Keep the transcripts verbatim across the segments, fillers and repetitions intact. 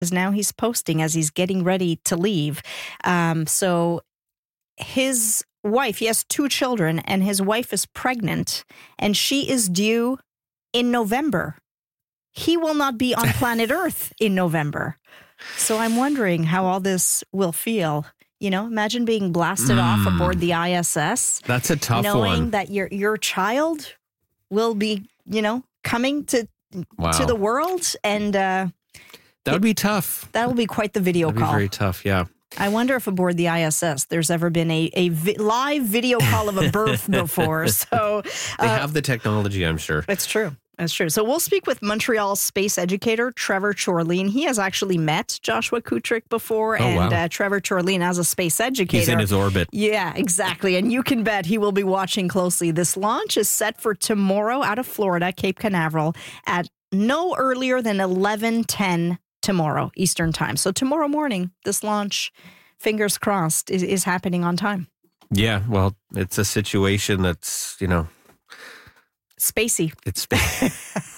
Because now he's posting as he's getting ready to leave. Um, so his wife, he has two children, and his wife is pregnant, and she is due in November. He will not be on planet Earth in November. So I'm wondering how all this will feel. You know, imagine being blasted mm. off aboard the I S S. That's a tough knowing one. Knowing that your your child will be, you know, coming to wow. to the world, and uh, that would be tough. That will be quite the video That'd call. Be very tough, yeah. I wonder if aboard the I S S there's ever been a, a vi- live video call of a birth before. So uh, they have the technology, I'm sure. It's true. It's true. So we'll speak with Montreal space educator Trevor Chorlin. He has actually met Joshua Kutrick before, oh, and wow. uh, Trevor Chorlin, as a space educator, he's in his orbit. Yeah, exactly. And you can bet he will be watching closely. This launch is set for tomorrow out of Florida, Cape Canaveral, at no earlier than eleven ten tomorrow Eastern time. So tomorrow morning, this launch, fingers crossed, is, is happening on time. Yeah, well, it's a situation that's, you know, spacey. It's spacey.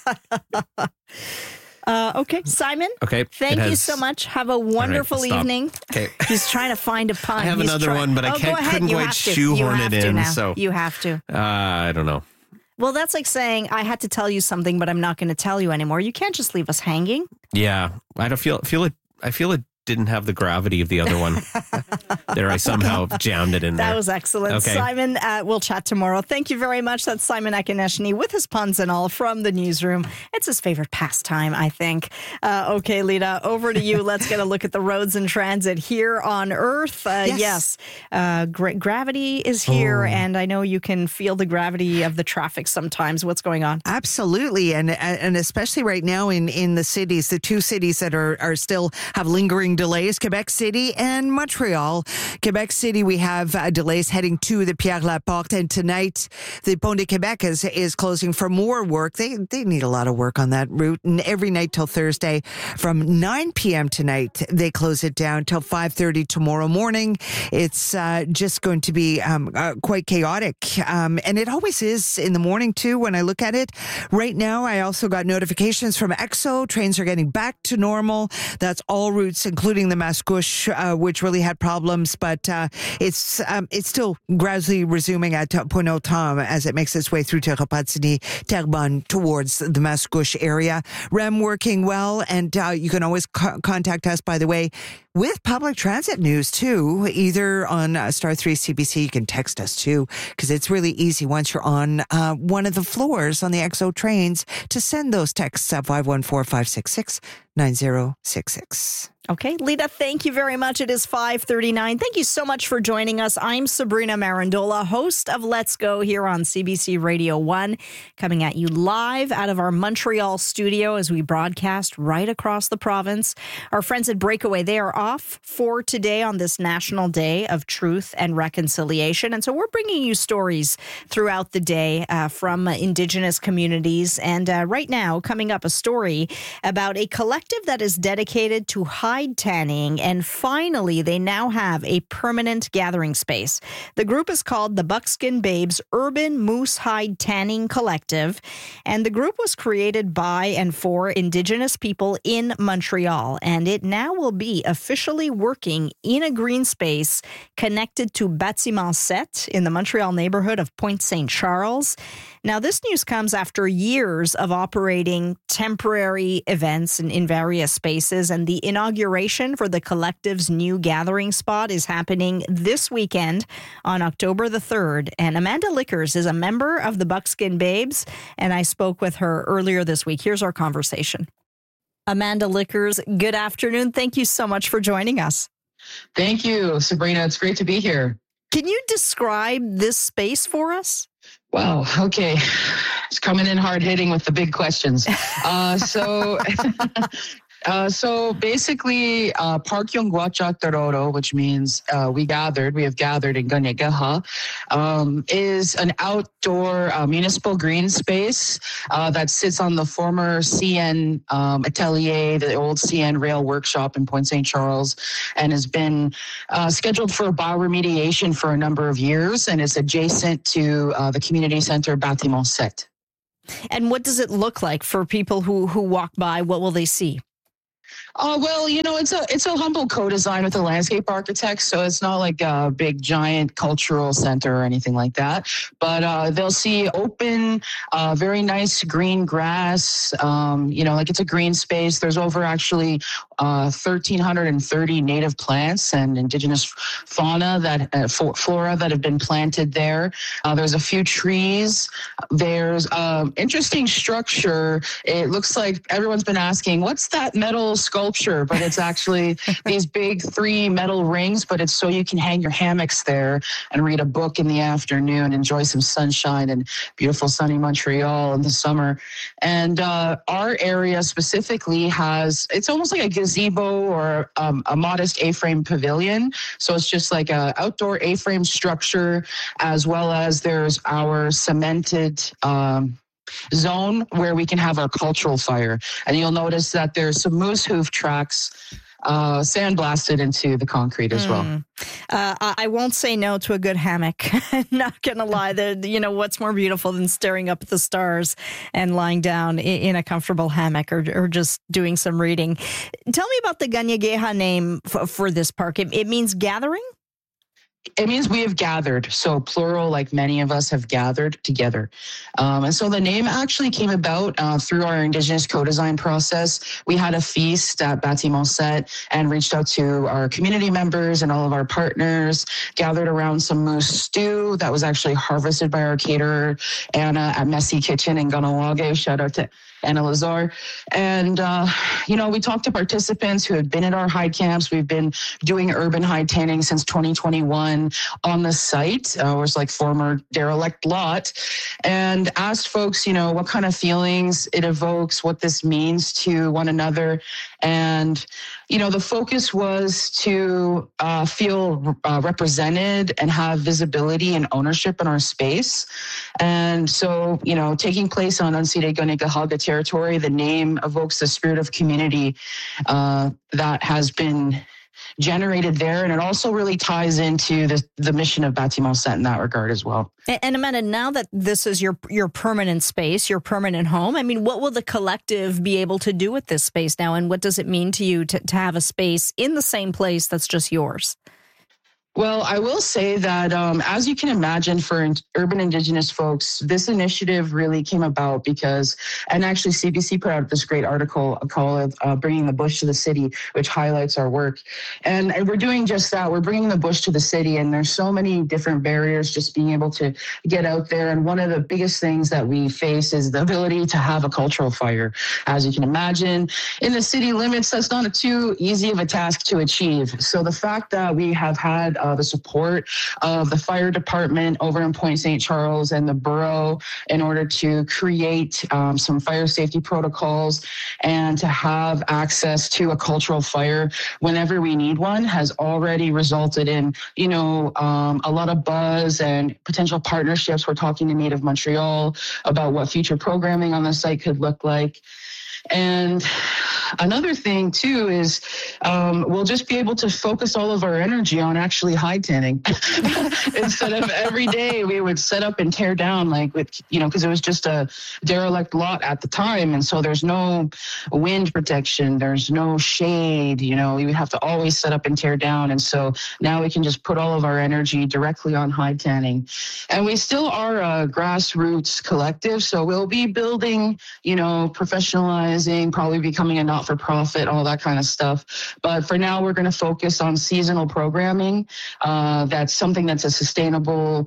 uh, okay, Simon. Okay. Thank has... you so much. Have a wonderful right, evening. Okay. He's trying to find a pun. I have He's another try- one, but I oh, can't couldn't you quite shoehorn it in. Now. So you have to. Uh, I don't know. Well, that's like saying I had to tell you something, but I'm not going to tell you anymore. You can't just leave us hanging. Yeah, I don't feel feel it. I feel it didn't have the gravity of the other one. There, I somehow jammed it in there. That was excellent. Okay. Simon, uh, we'll chat tomorrow. Thank you very much. That's Simon Akineshny with his puns and all from the newsroom. It's his favorite pastime, I think. Uh, okay, Lita, over to you. Let's get a look at the roads and transit here on Earth. Uh, yes. yes. Uh, gra- gravity is here, oh. and I know you can feel the gravity of the traffic sometimes. What's going on? Absolutely, and and especially right now in, in the cities, the two cities that are, are still have lingering delays, Quebec City and Montreal. Quebec City, we have uh, delays heading to the Pierre Laporte, and tonight the Pont de Quebec is, is closing for more work. They they need a lot of work on that route, and every night till Thursday from nine p.m. tonight, they close it down till five thirty tomorrow morning. It's uh, just going to be um, uh, quite chaotic, um, and it always is in the morning too when I look at it. Right now, I also got notifications from E X O. Trains are getting back to normal. That's all routes, including the Mascouche, uh, which really had problems, but uh, it's um, it's still gradually resuming at Point-aux-Trembles as it makes its way through to Repentigny, Terrebonne towards the Mascouche area. R E M working well, and uh, you can always co- contact us, by the way, with public transit news too, either on uh, Star three C B C. You can text us too, because it's really easy once you're on uh, one of the floors on the E X O trains to send those texts at five one four, five six six, nine zero six six. Okay, Lita, thank you very much. It is five thirty-nine. Thank you so much for joining us. I'm Sabrina Marandola, host of Let's Go here on C B C Radio one, coming at you live out of our Montreal studio as we broadcast right across the province. Our friends at Breakaway, they are off for today on this National Day of Truth and Reconciliation. And so we're bringing you stories throughout the day uh, from uh, Indigenous communities. And uh, right now, coming up, a story about a collective that is dedicated to high hide tanning, and finally they now have a permanent gathering space. The group is called the Buckskin Babes Urban Moose Hide Tanning Collective, and the group was created by and for Indigenous people in Montreal, and it now will be officially working in a green space connected to Bâtiment seven in the Montreal neighborhood of Pointe Saint Charles. Now, this news comes after years of operating temporary events in, in various spaces, and the inauguration for the collective's new gathering spot is happening this weekend on October the third. And Amanda Lickers is a member of the Buckskin Babes, and I spoke with her earlier this week. Here's our conversation. Amanda Lickers, good afternoon. Thank you so much for joining us. Thank you, Sabrina. It's great to be here. Can you describe this space for us? Wow. Okay. It's coming in hard hitting with the big questions. Uh, so, uh, so basically, uh, Park Yung Guacha Tororo, which means uh, we gathered, we have gathered in Ganegaha, um, is an outdoor uh, municipal green space uh, that sits on the former C N um, Atelier, the old C N Rail Workshop in Pointe Saint Charles, and has been uh, scheduled for bioremediation for a number of years, and is adjacent to uh, the community center Bâtiment seven. And what does it look like for people who, who walk by? What will they see? Uh, well, you know, it's a it's a humble co-design with a landscape architect, so it's not like a big giant cultural center or anything like that. But uh, they'll see open, uh, very nice green grass. Um, you know, like it's a green space. There's over actually uh, one thousand three hundred thirty native plants and indigenous fauna that uh, flora that have been planted there. Uh, there's a few trees. There's an interesting structure. It looks like everyone's been asking, what's that metal sculpture? But it's actually these big three metal rings, but it's so you can hang your hammocks there and read a book in the afternoon, enjoy some sunshine and beautiful sunny Montreal in the summer. And uh, our area specifically has, it's almost like a gazebo or um, a modest A-frame pavilion. So it's just like a outdoor A-frame structure, as well as there's our cemented um, zone where we can have our cultural fire. And you'll notice that there's some moose hoof tracks uh, sandblasted into the concrete as mm. well. Uh, I won't say no to a good hammock. Not gonna lie, the you know what's more beautiful than staring up at the stars and lying down in a comfortable hammock, or, or just doing some reading. Tell me about the Ganyageha name f- for this park. It, it means gathering? It means we have gathered, so plural, like many of us have gathered together. Um, and so the name actually came about uh, through our Indigenous co-design process. We had a feast at Bâtiment sept and reached out to our community members and all of our partners, gathered around some moose stew that was actually harvested by our caterer, Anna, at Messy Kitchen in Kahnawake. Shout out to Anna Lazar. And, uh, you know, we talked to participants who had been at our hide camps. We've been doing urban hide tanning since twenty twenty-one on the site, uh, was like former derelict lot, and asked folks, you know, what kind of feelings it evokes, what this means to one another. And, you know, the focus was to uh, feel uh, represented and have visibility and ownership in our space. And so, you know, taking place on Unceded Kanien'kehá:ka territory, the name evokes the spirit of community uh, that has been generated there. And it also really ties into the, the mission of Bâtiment sept in that regard as well. And, and Amanda, now that this is your your permanent space, your permanent home, I mean, what will the collective be able to do with this space now? And what does it mean to you to, to have a space in the same place that's just yours? Well, I will say that, um, as you can imagine, for in- urban Indigenous folks, this initiative really came about because, and actually C B C put out this great article called uh, Bringing the Bush to the City, which highlights our work. And, and we're doing just that. We're bringing the bush to the city, and there's so many different barriers just being able to get out there. And one of the biggest things that we face is the ability to have a cultural fire. As you can imagine, in the city limits, that's not too easy of a task to achieve. So the fact that we have had Uh, the support of the fire department over in Point Saint Charles and the borough in order to create um, some fire safety protocols and to have access to a cultural fire whenever we need one has already resulted in, you know, um, a lot of buzz and potential partnerships. We're talking to Native Montreal about what future programming on the site could look like. And another thing, too, is um, we'll just be able to focus all of our energy on actually hide tanning. Instead of every day we would set up and tear down, like with, you know, because it was just a derelict lot at the time. And so there's no wind protection, there's no shade, you know, we would have to always set up and tear down. And so now we can just put all of our energy directly on hide tanning. And we still are a grassroots collective. So we'll be building, you know, professionalized, probably becoming a not-for-profit, all that kind of stuff. But for now, we're going to focus on seasonal programming. Uh, that's something that's a sustainable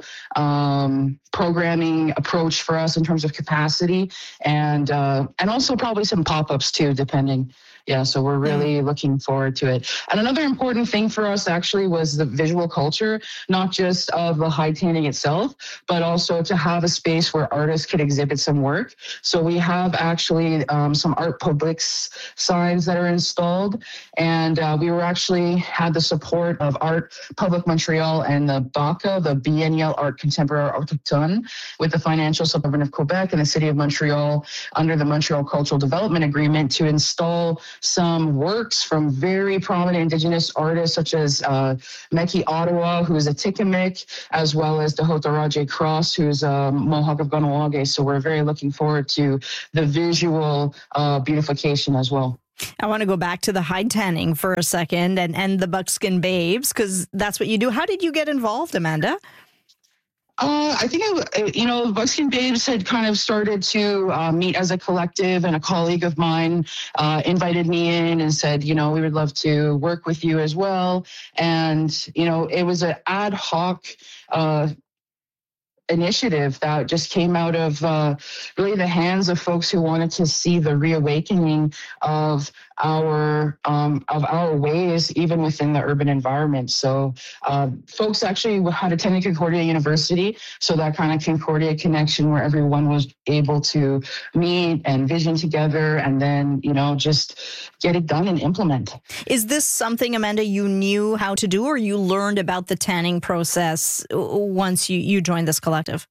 um, programming approach for us in terms of capacity, and uh, and also probably some pop-ups too, depending. Yeah, so we're really looking forward to it. And another important thing for us actually was the visual culture, not just of the hide tanning itself, but also to have a space where artists could exhibit some work. So we have actually um, some Art Publics signs that are installed. And uh, we were actually had the support of Art Public Montreal and the B A C A, the Biennial Art Contemporary Autochtone, with the financial support of Quebec and the City of Montreal under the Montreal Cultural Development Agreement to install some works from very prominent Indigenous artists such as uh, Meki Ottawa, who is a Tikimik, as well as Dehotaraje Cross, who's a Mohawk of Kahnawake. So we're very looking forward to the visual uh, beautification as well. I want to go back to the hide tanning for a second and, and the Buckskin Babes, because that's what you do. How did you get involved, Amanda? Uh, I think, I, you know, Buckskin Babes had kind of started to uh, meet as a collective, and a colleague of mine uh, invited me in and said, you know, we would love to work with you as well. And, you know, it was an ad hoc uh, initiative that just came out of uh, really the hands of folks who wanted to see the reawakening of our um, of our ways, even within the urban environment. So uh, folks actually had attended Concordia University, so that kind of Concordia connection where everyone was able to meet and vision together, and then, you know, just get it done and implement. Is this something, Amanda, you knew how to do, or you learned about the tanning process once you, you joined this collective?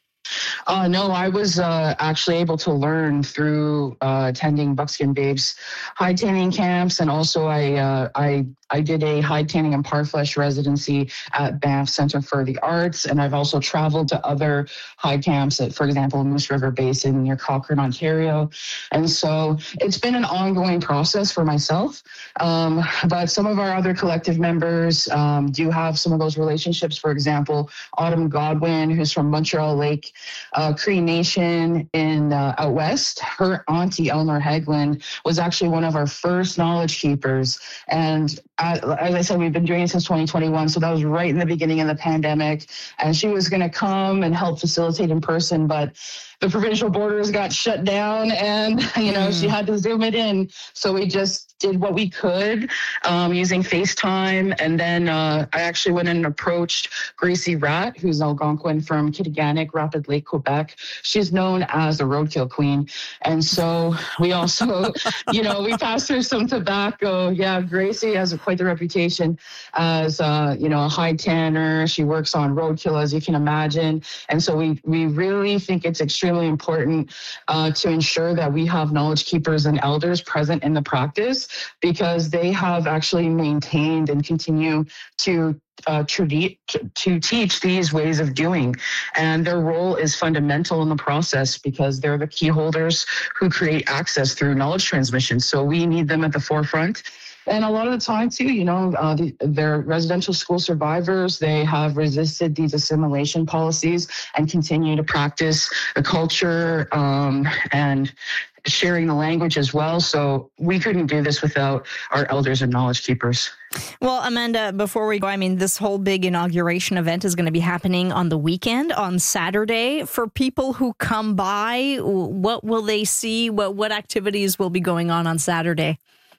Uh, no, I was uh, actually able to learn through uh, attending Buckskin Babes hide tanning camps, and also I uh, I I did a hide tanning and parfleche residency at Banff Center for the Arts, and I've also traveled to other hide camps at, for example, Moose River Basin near Cochrane, Ontario. And so it's been an ongoing process for myself, um, but some of our other collective members um, do have some of those relationships. For example, Autumn Godwin, who's from Montreal Lake uh, Cree Nation in uh, out west, her auntie Eleanor Hegland was actually one of our first knowledge keepers, and as I said, we've been doing it since twenty twenty-one, so that was right in the beginning of the pandemic, and she was going to come and help facilitate in person, but the provincial borders got shut down, and, you know, mm. she had to Zoom it in. So we just did what we could um, using FaceTime. And then uh, I actually went and approached Gracie Rat, who's Algonquin from Kittiganek, Rapid Lake, Quebec. She's known as the roadkill queen. And so we also, you know, we passed her some tobacco. Yeah, Gracie has quite the reputation as, uh, you know, a hide tanner. She works on roadkill, as you can imagine. And so we, we really think it's extremely important uh, to ensure that we have knowledge keepers and elders present in the practice, because they have actually maintained and continue to uh, to, to teach these ways of doing. And their role is fundamental in the process, because they're the key holders who create access through knowledge transmission. So we need them at the forefront. And a lot of the time, too, you know, uh, the, they're residential school survivors. They have resisted these assimilation policies and continue to practice the culture um, and sharing the language as well. So we couldn't do this without our elders and knowledge keepers. Well, Amanda, before we go, I mean, this whole big inauguration event is going to be happening on the weekend, on Saturday. For people who come by, what will they see? What, what activities will be going on on Saturday?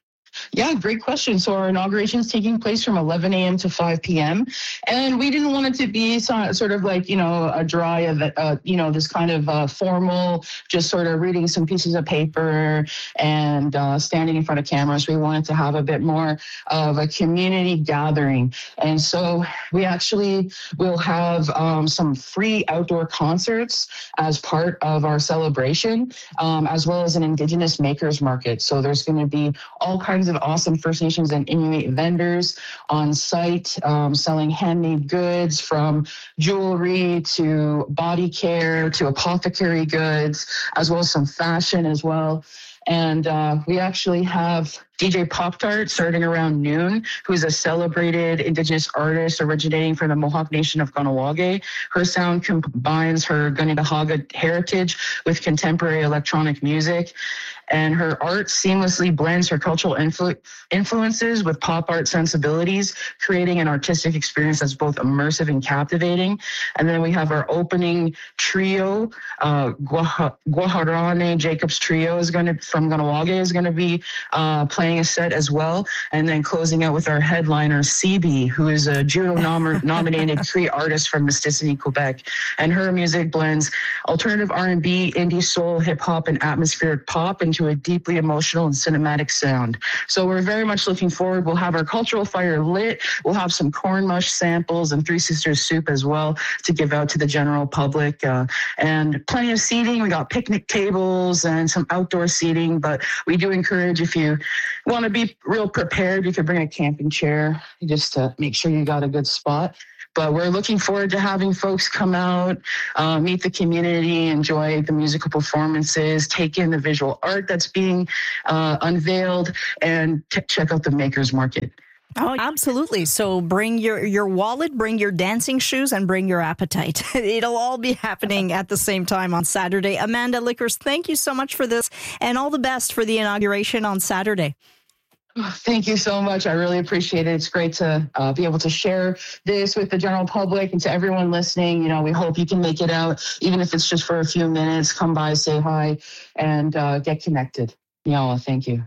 Yeah, great question. So our inauguration is taking place from eleven a.m. to five p.m. And we didn't want it to be sort of like, you know, a dry, uh, you know, this kind of uh, formal, just sort of reading some pieces of paper and uh, standing in front of cameras. We wanted to have a bit more of a community gathering. And so we actually will have um, some free outdoor concerts as part of our celebration, um, as well as an Indigenous makers market. So there's going to be all kinds of awesome First Nations and Inuit vendors on site, um, selling handmade goods, from jewelry to body care to apothecary goods, as well as some fashion as well. And uh, we actually have D J Pop Tart starting around noon, who's a celebrated Indigenous artist originating from the Mohawk Nation of Kahnawake. Her sound combines her Kanien'kehá:ka heritage with contemporary electronic music, and her art seamlessly blends her cultural influ- influences with pop art sensibilities, creating an artistic experience that's both immersive and captivating. And then we have our opening trio, uh, Guah- Guajarane Jacobs Trio is going to from Kahnawake is going to be uh, playing a set as well. And then closing out with our headliner, C B, who is a Juno nom- nominated Cree artist from Mistissini, Quebec. And her music blends alternative R and B, indie soul, hip hop, and atmospheric pop into a deeply emotional and cinematic sound. So we're very much looking forward. We'll have our cultural fire lit. We'll have some corn mush samples and Three Sisters soup as well to give out to the general public. Uh, and plenty of seating. We got picnic tables and some outdoor seating, but we do encourage, if you want to be real prepared, you could bring a camping chair just to make sure you got a good spot. But we're looking forward to having folks come out, uh, meet the community, enjoy the musical performances, take in the visual art that's being uh, unveiled, and t- check out the Makers Market. Oh, absolutely. So bring your, your wallet, bring your dancing shoes, and bring your appetite. It'll all be happening at the same time on Saturday. Amanda Lickers, thank you so much for this, and all the best for the inauguration on Saturday. Thank you so much. I really appreciate it. It's great to uh, be able to share this with the general public and to everyone listening. You know, we hope you can make it out, even if it's just for a few minutes. Come by, say hi, and uh, get connected. Yeah, thank you.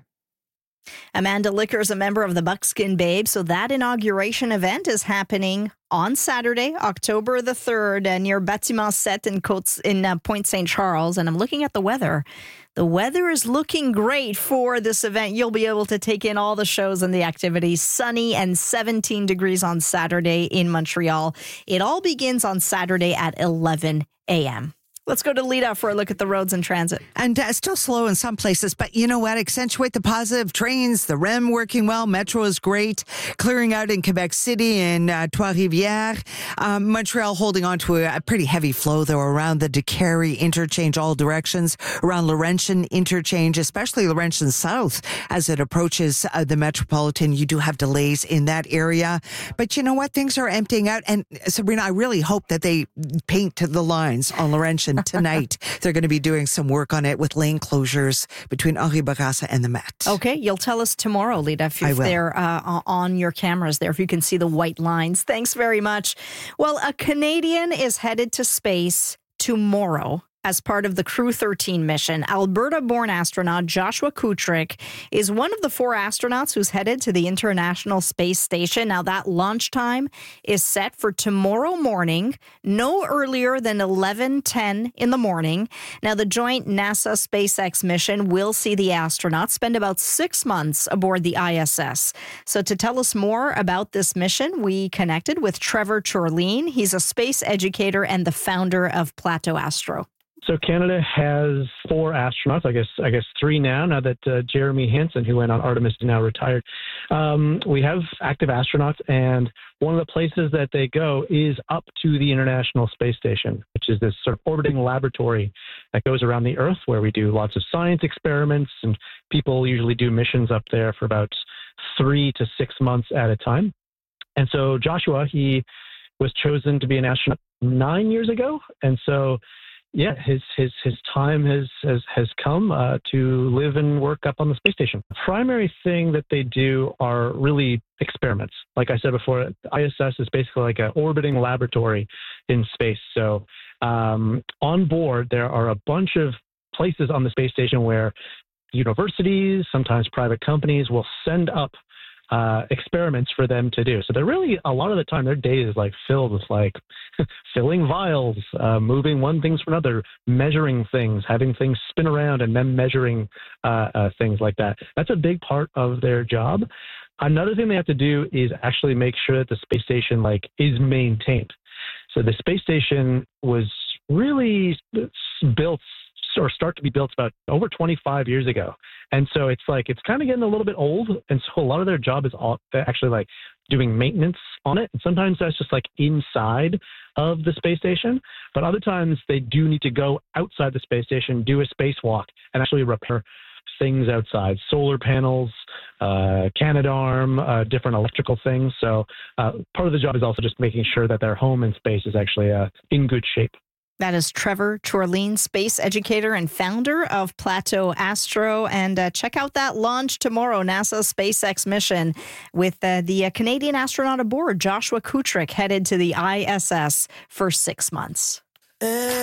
Amanda Lickers, a member of the Buckskin Babes. So that inauguration event is happening on Saturday, October the third, uh, near Bâtiment seven in, Côte, in uh, Point Saint Charles. And I'm looking at the weather. The weather is looking great for this event. You'll be able to take in all the shows and the activities. Sunny and seventeen degrees on Saturday in Montreal. It all begins on Saturday at eleven a.m. Let's go to Lita for a look at the roads and transit. And uh, still slow in some places, but you know what? Accentuate the positive. Trains, the R E M working well. Metro is great. Clearing out in Quebec City and uh, Trois-Rivières. Um, Montreal holding on to a, a pretty heavy flow, though, around the DeCarry interchange, all directions. Around Laurentian interchange, especially Laurentian South, as it approaches uh, the Metropolitan. You do have delays in that area. But you know what? Things are emptying out. And Sabrina, I really hope that they paint the lines on Laurentian tonight. They're going to be doing some work on it with lane closures between Henri Bourassa and the Met. Okay, you'll tell us tomorrow, Lita, if, if they're uh, on your cameras there, if you can see the white lines. Thanks very much. Well, a Canadian is headed to space tomorrow as part of the Crew thirteen mission. Alberta-born astronaut Joshua Kutrick is one of the four astronauts who's headed to the International Space Station. Now, that launch time is set for tomorrow morning, no earlier than eleven ten in the morning. Now, the joint NASA-SpaceX mission will see the astronauts spend about six months aboard the I S S. So to tell us more about this mission, we connected with Trevor Chorleen. He's a space educator and the founder of Plateau Astro. So Canada has four astronauts, I guess I guess three now, now that uh, Jeremy Hansen, who went on Artemis, is now retired. Um, we have active astronauts, and one of the places that they go is up to the International Space Station, which is this sort of orbiting laboratory that goes around the Earth, where we do lots of science experiments, and people usually do missions up there for about three to six months at a time. And so Joshua, he was chosen to be an astronaut nine years ago, and so Yeah, his his his time has has, has come uh, to live and work up on the space station. The primary thing that they do are really experiments. Like I said before, I S S is basically like an orbiting laboratory in space. So um, on board, there are a bunch of places on the space station where universities, sometimes private companies, will send up uh, experiments for them to do. So they're really, a lot of the time, their day is like filled with like filling vials, uh, moving one thing for another, measuring things, having things spin around, and then measuring uh, uh, things like that. That's a big part of their job. Another thing they have to do is actually make sure that the space station like is maintained. So the space station was really built or start to be built about over twenty-five years ago. And so it's like, it's kind of getting a little bit old. And so a lot of their job is all, actually like doing maintenance on it. And sometimes that's just like inside of the space station. But other times they do need to go outside the space station, do a spacewalk, and actually repair things outside, solar panels, uh, Canadarm, uh, different electrical things. So uh, part of the job is also just making sure that their home in space is actually uh, in good shape. That is Trevor Chorleen, space educator and founder of Plateau Astro. And uh, check out that launch tomorrow, NASA's SpaceX mission, with uh, the uh, Canadian astronaut aboard, Joshua Kutrick, headed to the I S S for six months.